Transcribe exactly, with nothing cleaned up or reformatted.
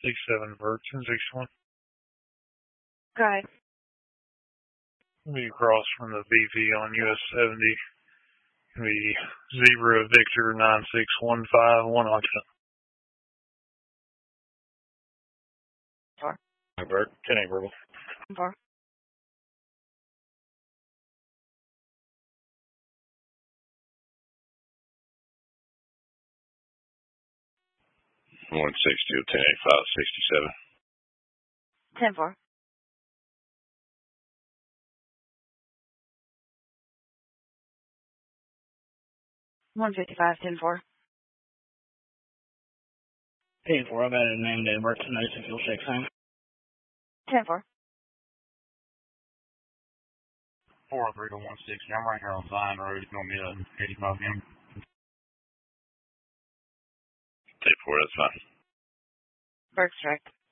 six seven Bert, ten six one. Go ahead. We cross from the B V on U S seventy. Be Zebra Victor nine six one five, one occupant. Four. Hi Bert, ten eight verbal. Four. one six two, ten eight five, sixty-seven. ten four. one fifty-five, ten four. ten four, I've added a name to emergency notice if you'll check time. ten four. four oh three to one sixty. I'm right here on Zion Road. It's going to be an eighty-five M. ten four, that's fine. Berg's direct.